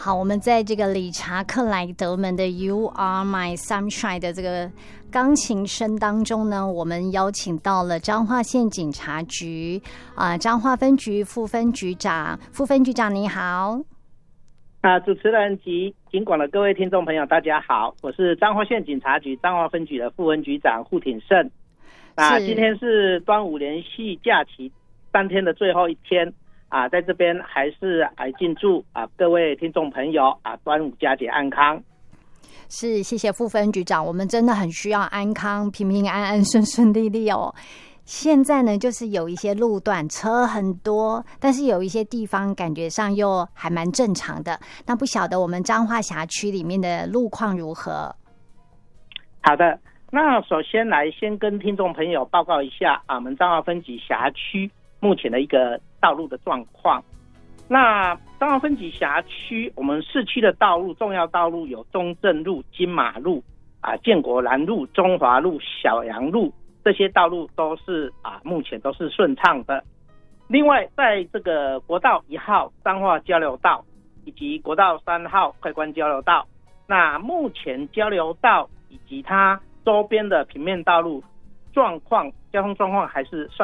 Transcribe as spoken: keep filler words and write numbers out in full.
好，我们在这个理查克莱德门的 You Are My Sunshine 的这个钢琴声当中呢，我们邀请到了彰化县警察局啊彰化分局副分局长，副分局长你好。 啊，主持人及警广的各位听众朋友，大家好，我是彰化县警察局彰化分局的副分局长胡挺胜。啊，今天是端午连续假期当天的最后一天啊，在这边还是来敬祝啊各位听众朋友啊端午佳节安康。 是，谢谢副分局长，我们真的很需要安康、平平安安、顺顺利利哦。现在呢，就是有一些路段车很多，但是有一些地方感觉上又还蛮正常的。那不晓得我们彰化辖区里面的路况如何？ 好的，那首先来先跟听众朋友报告一下啊，我们彰化分局辖区目前的一个道路的状况。那彰化分局辖区，我们市区的道路重要道路有中正路、金马路啊、建国南路、中华路、小洋路。这些道路都是啊，目前都是顺畅的。另外，在这个国道一号彰化交流道以及国道三号快关交流道，那目前交流道以及它周边的平面道路状况，交通状况还是算